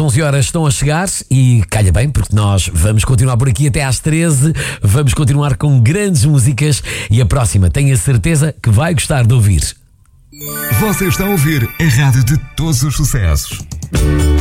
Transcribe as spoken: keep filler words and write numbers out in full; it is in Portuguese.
onze horas estão a chegar e calha bem, porque nós vamos continuar por aqui até às treze. Vamos continuar com grandes músicas e a próxima tenho a certeza que vai gostar de ouvir. Você está a ouvir a rádio de todos os sucessos.